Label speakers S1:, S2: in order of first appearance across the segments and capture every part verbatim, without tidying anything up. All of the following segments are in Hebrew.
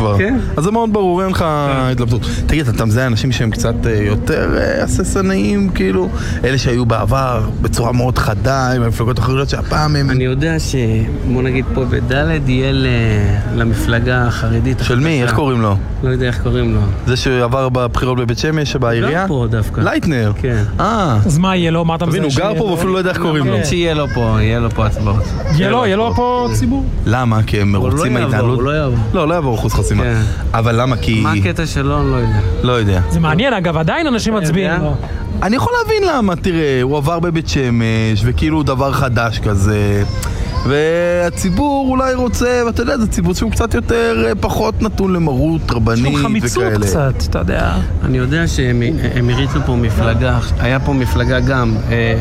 S1: כבר. אז זה מאוד ברור, אין לך התלבטות. תגיד, אתה מזהה אנשים שהם קצת יותר הססניים, כאילו, אלה שהיו בעבר בצורה מאוד חדה, עם המפלגות אחרות שהפעם הם...
S2: אני יודע ש... בוא נגיד פה בדלת יהיה למפלגה החרדית.
S1: של מי? איך קוראים לו?
S2: לא יודע איך קוראים לו.
S1: זה שעבר בבחירות בבית שמש, בעירייה?
S2: גר פה דווקא.
S1: לייטנר?
S2: כן.
S1: אה.
S3: אז מה יהיה לו? מה אתה מזהה?
S1: הוא גר פה ואפילו לא יודע איך קוראים לו.
S2: שיהיה לו פה, יהיה לו פה הצבעות.
S3: יהיה לו, יהיה לו פה ציבור.
S1: למה? כי הם מרוצים מההתנהלות?
S2: הוא לא יעבור.
S1: לא, לא יעבור אחוז חסימה. אבל למה? כי...
S2: מה הקטע שלו? אני לא יודע.
S1: לא יודע.
S3: זה מעניין, אגב, עדיין אנשים מצביעים.
S1: אני יכול להבין למה, תראה, הוא עבר בבית שמש, וכאילו דבר חדש כזה, והציבור אולי רוצה, ואתה יודע, זה ציבור שהוא קצת יותר, פחות נתון למרות רבנית וכאלה.
S3: שהוא חמיצות קצת, אתה יודע.
S2: אני יודע שהם הריצו פה מפלגה, היה פה מפלגה גם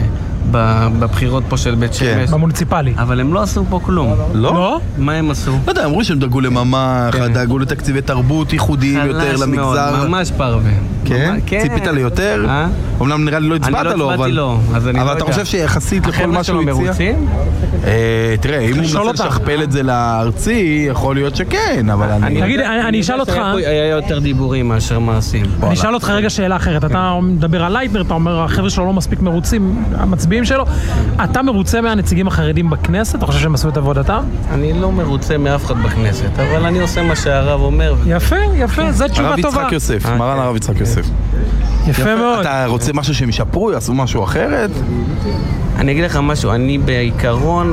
S2: בבחירות פה של בית שמש.
S3: במוניציפלי.
S2: אבל הם לא עשו פה כלום.
S1: לא?
S2: מה הם עשו?
S1: לא יודע, אמרו שהם דרגו לממ"ח, דרגו לתקציבי תרבות ייחודיים יותר למגזר.
S2: חלש מאוד, ממש פרווה.
S1: כן? ציפית לי יותר? אומנם נראה לי לא הצבעת לו, אבל...
S2: אני לא הצבעתי לו, אז אני לא יודע.
S1: אבל אתה חושב שיחסית לכל מה שהוא הציע?
S2: החבר'ה שלו מרוצים?
S1: תראה, אם הוא מנסה לשכפל את זה לארצי, יכול להיות שכן, אבל אני...
S3: תגיד, אני אשאל אותך...
S2: היה יותר דיבורים מאשר מעשים.
S3: אני אשאל אותך רגע שאלה אחרת. אתה מדבר על לייטנר, אתה אומר, החבר'ה שלו לא מספיק מרוצים, המצביעים שלו. אתה מרוצה מהנציגים החרדים בכנסת? אתה חושב שהם עשו את עבודתם?
S2: אני לא מרוצה מאף אחד בכנסת, אבל אני עושה מה שהרב אומר.
S3: יפה, יפה, זו תשובה טובה.
S1: הרב יצחק יוסף, מרן הרב יצחק יוסף.
S3: יפה מאוד.
S1: אתה רוצה משהו שהם ישפרו, יעשו משהו אחרת?
S2: אני אגיד לך משהו, אני בעיקרון,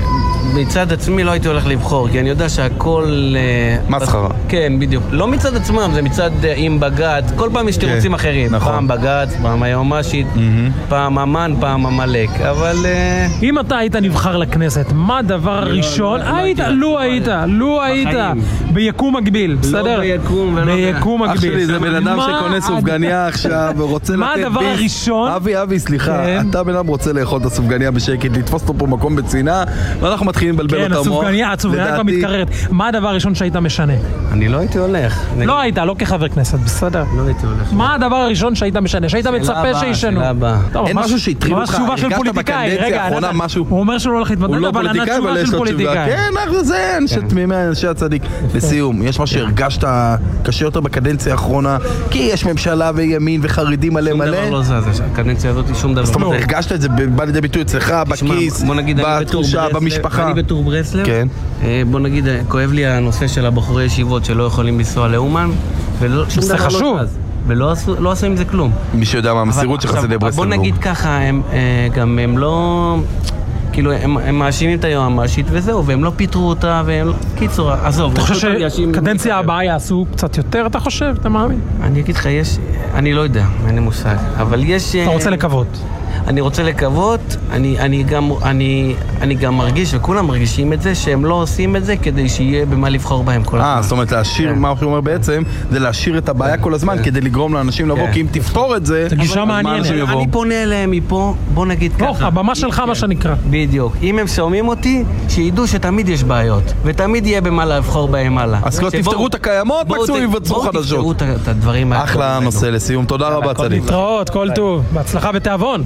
S2: מצד עצמי לא הייתי הולך לבחור, כי אני יודע שהכל...
S1: מסחרה.
S2: כן, בדיוק. לא מצד עצמם, זה מצד עם בג"ץ, כל פעם יש תירוצים אחרים. פעם בג"ץ, פעם היועמ"שית, פעם אמן, פעם המלך, אבל...
S3: אם אתה היית נבחר לכנסת, מה הדבר הראשון? היית, לו היית, לו היית, ביקום מקביל, בסדר?
S2: לא ביקום ולא...
S3: ביקום מקביל.
S1: אח שלי, זה בן אדם שקונה סופגניה עכשיו ורוצה לתת ביס.
S3: מה הדבר הראשון?
S1: אבי, אבי, סליחה, אתה בן אדם רוצה לאכול את הסופגניה בשקט, לתפוס אותו פה מקום בצינה, ואנחנו מתחילים לבלבל את המוח.
S3: כן, הסופגניה, הסופגניה כבר מתקררת. מה הדבר הראשון שהיית משנה?
S2: אני לא הייתי הולך.
S3: לא היית, לא כחבר כנסת, בסדר.
S2: לא הייתי הולך.
S3: מה הדבר הראשון שהיית משנה? שהיית מצפה שישנו?
S1: אין משהו שהטריד אותך,
S3: תשובה של פוליטיקאי. רגע, הוא אומר שהוא לא הולך להתמודד, אבל ענה תשובה של פוליטיקאי.
S1: כן, זה אנשי תמימי, אנשי הצדיק. לסיום, יש מה שהרגשת קשה יותר בקדנציה האחרונה, כי יש ממשלה וימין וחרדים מלא מלא.
S2: שום דבר לא זז, הקדנציה הזאת שום דבר.
S1: זאת אומרת, הרגשת את זה, בא לידי ביטוי אצלך, בכיס, בתחושה, במשפחה.
S2: אני בטור ברסלב.
S1: כן.
S2: בוא נגיד, כואב לי הנושא של הבחורי ישיבות שלא יכולים לנסוע לאומן,
S3: זה חשוב.
S2: ולא עשו עם זה כלום.
S1: מי שיודע מה המסירות שחסידי ברסלב.
S2: בוא נגיד ככה, גם הם לא... כאילו, הם מאשימים את היועמ"שית וזהו, והם לא פיטרו אותה, והם לא... קיצור, עזוב.
S3: אתה חושב שקדנציה הבאה יעשו קצת יותר, אתה חושב? אתה מאמין?
S2: אני אגיד לך, יש... אני לא יודע, אין לי מושג. אבל יש...
S3: אתה רוצה לקוות?
S2: אני רוצה לקוות, אני, אני, גם, אני, אני גם מרגיש, וכולם מרגישים את זה, שהם לא עושים את זה כדי שיהיה במה לבחור בהם כל הזמן.
S1: אה, זאת אומרת, להשאיר, מה שהוא אומר בעצם, זה להשאיר את הבעיה כל הזמן, כדי לגרום לאנשים לבוא, כי אם תפתור את זה,
S3: זה גישה מעניינת.
S2: אני פונה אליהם מפה, בוא נגיד ככה.
S3: הבמה שלך מה שנקרא.
S2: בדיוק. אם הם שומעים אותי, שידעו שתמיד יש בעיות, ותמיד יהיה במה לבחור בהם הלאה.
S1: אז לא תפתרו את הקיימות, מקסימום יבצעו חדשות.
S2: בואו תפתרו את הדברים האלה.
S1: אחלה נושא לסיום. תודה רבה, צדיק.
S3: להתראות, כל טוב. בהצלחה בתיאבון.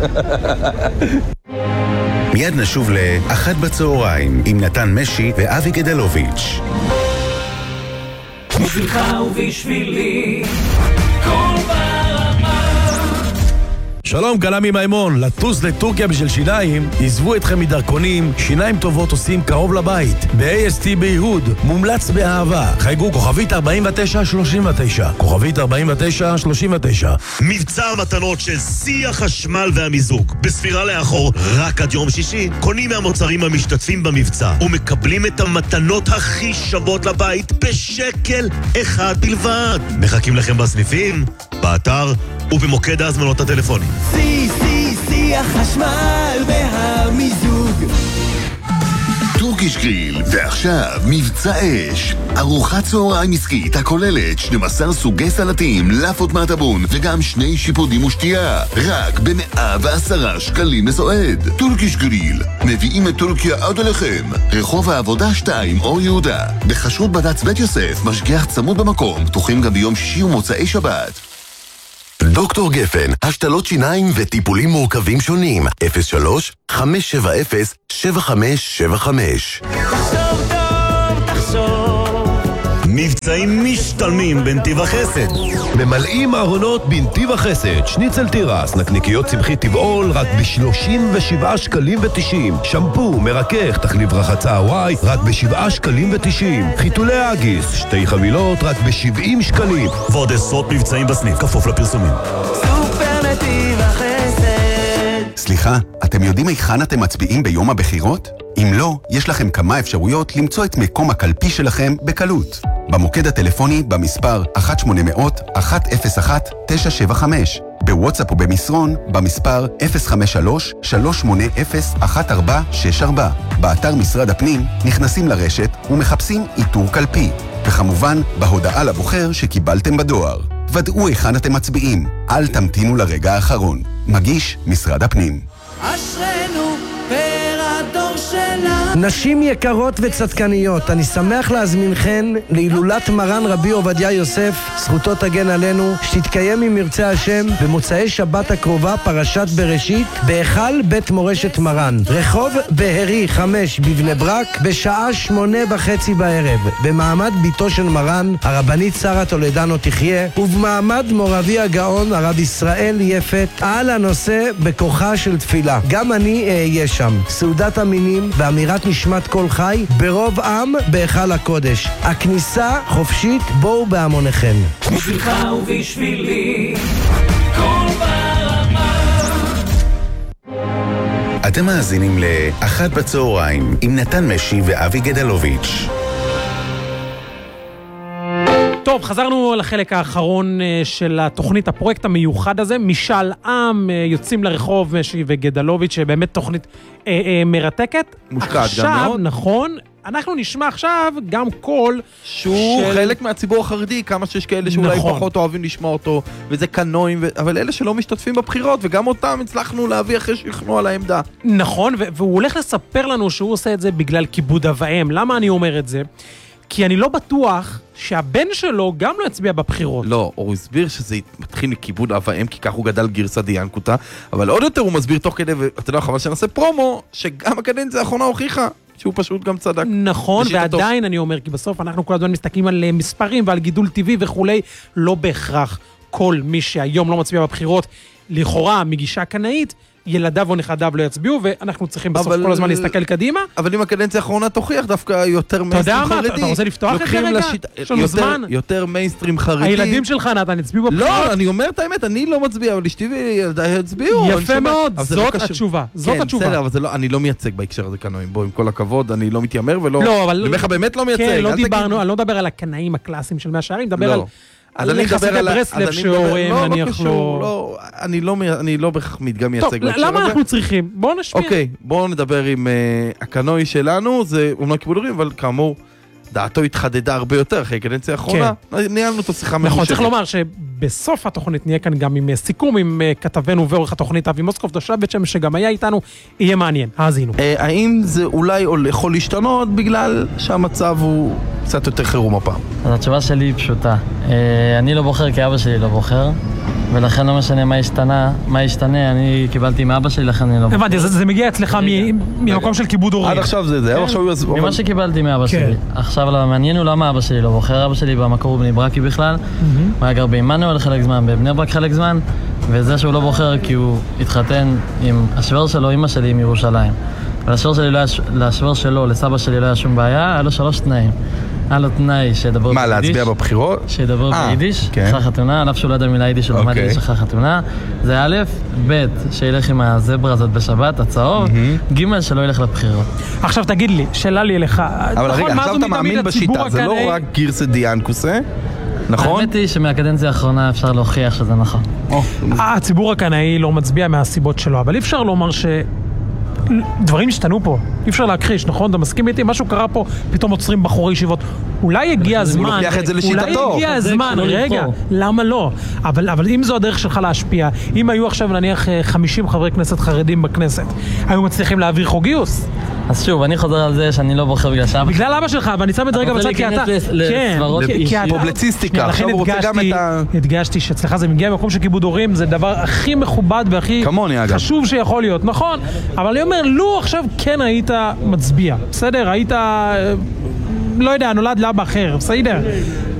S4: מיד נשוב לאחת בצהריים עם נתן משי ואבי גדלוביץ'.
S5: בשבילך ובשבילי כל ברמה.
S6: שלום, קלמי מימון. לטוס לטורקיה בשביל שיניים, עזבו אתכם מדרכונים, שיניים טובות עושים קרוב לבית. ב-איי אס טי ביהוד, מומלץ באהבה. חייגו כוכבית ארבעים ותשע שלושים ותשע. כוכבית ארבעים ותשע שלושים ותשע.
S7: מבצע המתנות של שיא החשמל והמיזוג. בספירה לאחור, רק עד יום שישי, קונים מהמוצרים המשתתפים במבצע, ומקבלים את המתנות הכי שוות לבית בשקל אחד בלבד. מחכים לכם בסניפים, באתר ובמוקד ההזמנות הטלפוני.
S5: שיא, שיא, שיא החשמל והמיזוג.
S4: טורקיש גריל, ועכשיו מבצע אש. ארוחת צהריים עסקית הכוללת שנים עשר סוגי סלטים, לאפות מהטבון וגם שני שיפודים ושתייה. רק ב-מאה ועשרה שקלים לסועד. טורקיש גריל, מביאים את טורקיה עד אליכם. רחוב העבודה שתיים, אור יהודה. בחשרות בד"ץ בית יוסף, משגיח צמוד במקום, פתוחים גם ביום שישי ומוצאי שבת. דוקטור גפן, השתלות שיניים וטיפולים מורכבים שונים. אפס שלוש חמש שבע אפס שבע חמש שבע חמש.
S5: תחשוב טוב, תחשוב.
S7: מבצעים משתלמים בנתיב החסד.
S6: ממלאים ארונות בנתיב החסד, שניצל תירס, נקניקיות צמחי טבעול, רק ב-שלושים ושבעה שקלים ותשעים. שמפו, מרכך, תחליף רחצה הוואי, רק ב-שבעה שקלים ותשעים. חיתולי אגיס, שתי חבילות, רק ב-שבעים שקלים.
S7: ועוד עשרות מבצעים בסניף, כפוף לפרסומים.
S5: סופר נתיב החסד.
S8: סליחה, אתם יודעים היכן אתם מצביעים ביום הבחירות? אם לא, יש לכם כמה אפשרויות למצוא את מקום הקלפי שלכם בקלות. במוקד הטלפוני במספר אחת שמונה מאות אחת אפס אחת תשע שבע חמש, בוואטסאפ ובמסרון במספר אפס חמש שלוש שלוש שמונה אפס אחת ארבע שש ארבע. באתר משרד הפנים נכנסים לרשת ומחפשים איתור קלפי, וכמובן בהודעה לבוחר שקיבלתם בדואר. ודאו היכן אתם מצביעים, אל תמתינו לרגע האחרון. מגיש משרד הפנים.
S5: אשרנו פר הדור שלנו.
S9: נשים יקרות וצדקניות, אני שמח להזמינכן להילולת מרן רבי עובדיה יוסף, זכותו תגן עלינו, שתתקיים אם ירצה השם במוצאי שבת הקרובה, פרשת בראשית, בהיכל בית מורשת מרן, רחוב בהרי חמש בבני ברק, בשעה שמונה וחצי בערב, במעמד ביתו של מרן, הרבנית שרה טולדנו תחיה, ובמעמד מורבי הגאון הרב ישראל יפת, על הנושא בכוחה של תפילה. גם אני אהיה שם. סעודת המינים ואמירת נשמת כל חי ברוב עם בהיכל הקודש. הכניסה חופשית, בואו בהמוניכם.
S5: בשבילך ובשבילי כל ברמה.
S8: אתם מאזינים לאחת בצהריים עם נתן משי ואבי גדלוביץ'.
S3: טוב, חזרנו לחלק האחרון של התוכנית, הפרויקט המיוחד הזה, משאל עם, יוצאים לרחוב, משי וגדלוביץ', שבאמת תוכנית אה, אה, מרתקת.
S1: מושקעת גם
S3: עכשיו,
S1: מאוד.
S3: נכון, אנחנו נשמע עכשיו גם קול
S1: שהוא
S3: של...
S1: חלק מהציבור החרדי, כמה שיש כאלה שאולי
S3: נכון.
S1: פחות אוהבים לשמוע אותו, וזה קנועים, ו... אבל אלה שלא משתתפים בבחירות, וגם אותם הצלחנו להביא אחרי שיכנו על העמדה.
S3: נכון, ו- והוא הולך לספר לנו שהוא עושה את זה בגלל כיבוד אב ואם. למה אני אומר את זה? כי אני לא בטוח שהבן שלו גם לא יצביע בבחירות.
S1: לא, הוא הסביר שזה מתחיל מכיבוד אב ואם, כי כך הוא גדל גרסא דיינקותא, אבל עוד יותר הוא מסביר תוך כדי, ואתה יודע, חבל שנעשה פרומו, שגם הקדנציה האחרונה הוכיחה שהוא פשוט גם צדק.
S3: נכון,
S1: לשיטתו.
S3: ועדיין אני אומר, כי בסוף אנחנו כל הזמן מסתכלים על אה, מספרים ועל גידול טבעי וכולי, לא בהכרח כל מי שהיום לא מצביע בבחירות, לכאורה מגישה קנאית, ילדיו או נכדיו לא יצביעו, ואנחנו צריכים בסוף
S1: אבל-
S3: כל הזמן להסתכל קדימה.
S1: אבל אם הקדנציה האחרונה תוכיח דווקא יותר
S3: יודע
S1: מיינסטרים
S3: מה?
S1: חרדי.
S3: אתה רוצה לפתוח את זה
S1: לוקחים
S3: רגע?
S1: לשיט-
S3: יש לנו
S1: יותר-
S3: זמן.
S1: יותר מיינסטרים חרדי.
S3: הילדים שלך, נתן, הצביעו בבחירות.
S1: לא, אני אומר את האמת, אני לא מצביע, אבל אשתי וילדיי הצביעו.
S3: יפה
S1: אני שומע-
S3: מאוד,
S1: אבל זה לא
S3: זאת
S1: קשור.
S3: התשובה, זאת
S1: כן,
S3: התשובה.
S1: בסדר, אבל זה לא, אני לא מייצג בהקשר הזה קנועים. בוא, עם כל הכבוד, אני לא מתיימר ולא...
S3: לא, אבל...
S1: אני אומר לך, באמת לא מייצג.
S3: כן, לא
S1: אל תגיד-
S3: דיברנו, אני לא מדבר על הקנאים הקלאסיים של מאה שערים, מדבר
S1: לא.
S3: על...
S1: אז
S3: על
S1: אני מדבר
S3: חסידי
S1: על ה-
S3: ברסלב
S1: אז אני מדבר-
S3: שהוריהם
S1: לא,
S3: נניח
S1: לא קשור,
S3: לא...
S1: לא, אני לא מי- אני לא בהכרח מדגם מייצג
S3: טוב,
S1: בהקשר
S3: למה
S1: הזה.
S3: אנחנו צריכים? בואו נשמיע.
S1: אוקיי, בואו נדבר עם uh, הקנוי שלנו, זה אומנם כיבודורים, אבל כאמור, דעתו התחדדה הרבה יותר אחרי הקדנציה האחרונה. ניהלנו אותו שיחה ממושכת.
S3: נכון, צריך לומר שבסוף התוכנית נהיה כאן גם עם סיכום עם uh, כתבנו ועורך התוכנית אבי מוסקוב, תושב בית שמש שגם היה איתנו, יהיה מעניין. האזינו.
S1: אה, האם זה אולי יכול להשתנות בגלל שהמצב הוא קצת יותר חירום הפעם?
S10: אז התשובה שלי היא פשוטה. אה, אני לא בוחר כי אבא שלי לא בוחר, ולכן לא משנה מה השתנה, מה ישתנה, אני קיבלתי מאבא שלי, לכן אני לא בוחר.
S3: הבנתי, זה- זה מגיע אצלך מ- ממקום של כיבוד הורים.
S1: עד עכשיו זה זה,
S10: כן,
S1: עכשיו הוא יעזבו.
S10: ממה שקיבלתי מאבא
S3: כן.
S10: שלי. עכשיו, לא, מעניין הוא למה אבא שלי לא בוחר. אבא שלי במקור הוא בני ברקי בכלל. הוא היה גר בעמנואל חלק זמן, בבני ברק חלק זמן, וזה שהוא לא בוחר כי הוא התחתן עם השוור שלו, אמא שלי מירושלים. ולשוור שלי לא היה, לשוור שלו, לסבא שלי לא היה שום בעיה, היה לו שלוש תנאים. היה לו תנאי שידבר
S1: מה,
S10: ביידיש.
S1: להצביע בבחירות?
S10: שידבר
S1: אה,
S10: ביידיש,
S1: כן.
S10: אחרי חתונה, על אף שהוא לא ידע מילה יידיש, הוא למד
S1: אוקיי.
S10: יידיש אחרי חתונה. זה א', ב', שילך עם הזברה הזאת בשבת, הצהוב, ג', שלא ילך לבחירות.
S3: עכשיו תגיד לי, שאלה לי אליך.
S1: אבל
S3: נכון,
S1: רגע,
S3: מאז
S1: עכשיו אתה
S3: ומתמיד
S1: מאמין
S3: הציבור
S1: בשיטה, זה לא
S3: הקנאי-
S1: רק גרסא דיינקוסא, נכון?
S10: האמת היא שמהקדנציה האחרונה אפשר להוכיח שזה נכון.
S3: הציבור הקנאי לא מצביע מהסיבות שלו, אבל אי אפשר לומר ש... דברים השתנו פה, אי אפשר להכחיש, נכון? אתה מסכים איתי? משהו קרה פה, פתאום עוצרים בחורי ישיבות. אולי הגיע הזמן...
S1: לוקח את זה לשיטתו.
S3: אולי הגיע
S10: זה
S3: הזמן,
S10: לא
S3: רגע,
S10: לבחור.
S3: למה לא? אבל, אבל אם זו הדרך שלך להשפיע, אם היו עכשיו נניח חמישים חברי כנסת חרדים בכנסת, היו מצליחים להעביר חוק גיוס?
S10: אז שוב, אני חוזר על זה שאני לא בוחר בגלל שאבא...
S3: בגלל אבא שלך, ואני שם את זה רגע בצד, כי אתה...
S10: להיכנס לסברות
S3: כי- כי אתה-
S1: פובליציסטיקה,
S3: שנייה,
S1: עכשיו
S3: לכן
S1: הוא רוצה גם
S3: הדגשתי-
S1: את ה...
S3: הדגשתי שאצלך זה מגיע ממקום של כיבוד הורים, זה דבר הכי מכובד והכי
S1: כמוני, אגב.
S3: חשוב שיכול להיות, נכון? אבל אני אומר, לו עכשיו כן היית מצביע, בסדר? היית אה, לא יודע, נולד לאבא אחר, בסדר?